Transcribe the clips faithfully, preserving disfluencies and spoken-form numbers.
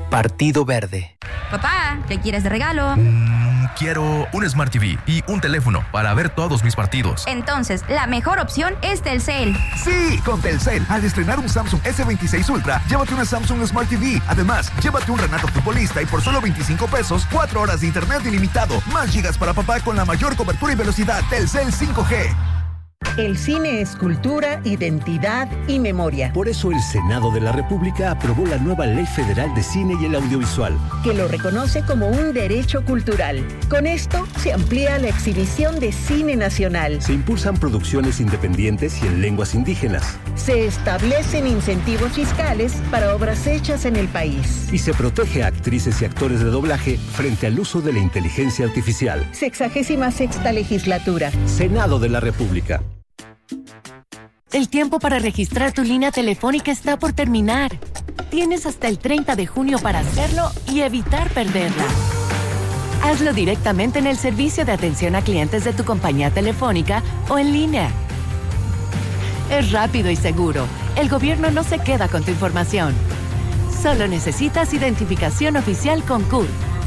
Partido Verde. Papá, ¿qué quieres de regalo? Mm, quiero un Smart T V y un teléfono para ver todos mis partidos. Entonces, la mejor opción es Telcel. Sí, con Telcel, al estrenar un Samsung ese veintiséis Ultra, llévate una Samsung Smart T V. Además, llévate un Renato Futbolista y por solo veinticinco pesos, cuatro horas de internet ilimitado, más gigas para papá con la mayor cobertura y velocidad. Telcel cinco G. El cine es cultura, identidad y memoria. Por eso el Senado de la República aprobó la nueva Ley Federal de Cine y el Audiovisual, que lo reconoce como un derecho cultural. Con esto se amplía la exhibición de cine nacional. Se impulsan producciones independientes y en lenguas indígenas. Se establecen incentivos fiscales para obras hechas en el país. Y se protege a actrices y actores de doblaje frente al uso de la inteligencia artificial. Sexagésima sexta legislatura. Senado de la República. El tiempo para registrar tu línea telefónica está por terminar. Tienes hasta el treinta de junio para hacerlo y evitar perderla. Hazlo directamente en el servicio de atención a clientes de tu compañía telefónica o en línea. Es rápido y seguro. El gobierno no se queda con tu información. Solo necesitas identificación oficial con C U R.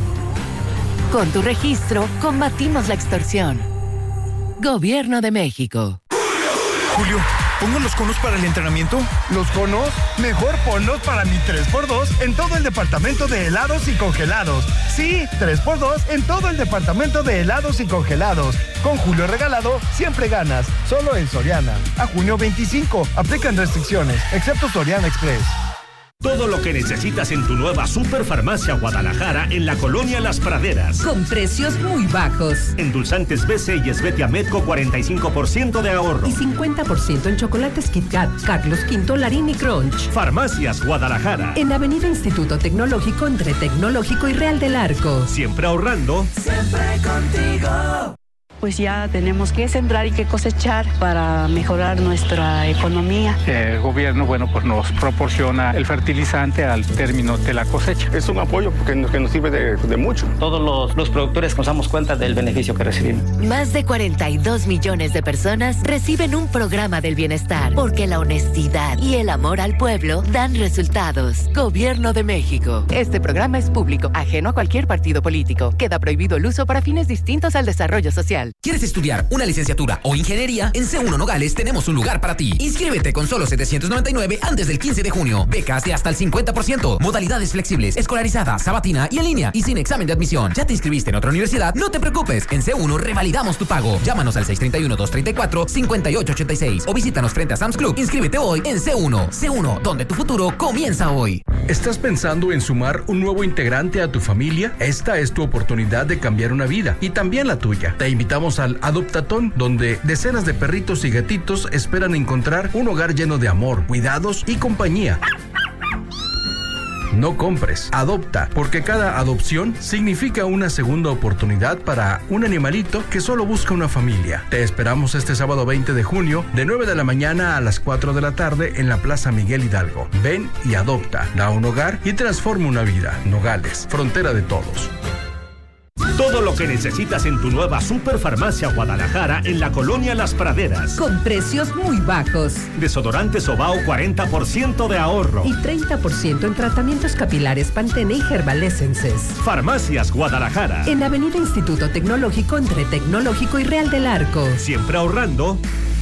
Con tu registro, combatimos la extorsión. Gobierno de México. Julio, ¿pongo los conos para el entrenamiento? ¿Los conos? Mejor ponlos para mi tres por dos en todo el departamento de helados y congelados. Sí, tres por dos en todo el departamento de helados y congelados. Con Julio regalado, siempre ganas. Solo en Soriana. A junio veinticinco. Aplican restricciones, excepto Soriana Express. Todo lo que necesitas en tu nueva Superfarmacia Guadalajara en la colonia Las Praderas. Con precios muy bajos. Endulzantes B C y Esvetia Medco, cuarenta y cinco por ciento de ahorro. Y cincuenta por ciento en chocolates Kit Kat, Carlos V, Larín y Crunch. Farmacias Guadalajara. En Avenida Instituto Tecnológico entre Tecnológico y Real del Arco. Siempre ahorrando. Siempre contigo. Pues ya tenemos que sembrar y que cosechar para mejorar nuestra economía. El gobierno, bueno, pues nos proporciona el fertilizante al término de la cosecha. Es un apoyo porque nos, que nos sirve de, de mucho. Todos los, los productores nos damos cuenta del beneficio que recibimos. Más de cuarenta y dos millones de personas reciben un programa del bienestar, porque la honestidad y el amor al pueblo dan resultados. Gobierno de México. Este programa es público, ajeno a cualquier partido político. Queda prohibido el uso para fines distintos al desarrollo social. ¿Quieres estudiar una licenciatura o ingeniería? En C uno Nogales tenemos un lugar para ti. Inscríbete con solo setecientos noventa y nueve antes del quince de junio. Becas de hasta el cincuenta por ciento. Modalidades flexibles, escolarizada, sabatina y en línea y sin examen de admisión. ¿Ya te inscribiste en otra universidad? No te preocupes. En C uno revalidamos tu pago. Llámanos al seis tres uno, dos tres cuatro, cinco ocho ocho seis o visítanos frente a Sam's Club. Inscríbete hoy en C uno. C uno, donde tu futuro comienza hoy. ¿Estás pensando en sumar un nuevo integrante a tu familia? Esta es tu oportunidad de cambiar una vida y también la tuya. Te invitamos al Adoptatón, donde decenas de perritos y gatitos esperan encontrar un hogar lleno de amor, cuidados y compañía. No compres, adopta, porque cada adopción significa una segunda oportunidad para un animalito que solo busca una familia. Te esperamos este sábado veinte de junio, de nueve de la mañana a las cuatro de la tarde en la Plaza Miguel Hidalgo. Ven y adopta, da un hogar y transforma una vida. Nogales, frontera de todos. Todo lo que necesitas en tu nueva Superfarmacia Guadalajara en la colonia Las Praderas. Con precios muy bajos. Desodorante Sobao, cuarenta por ciento de ahorro. Y treinta por ciento en tratamientos capilares Pantene y Herbal Essences. Farmacias Guadalajara. En Avenida Instituto Tecnológico entre Tecnológico y Real del Arco. Siempre ahorrando.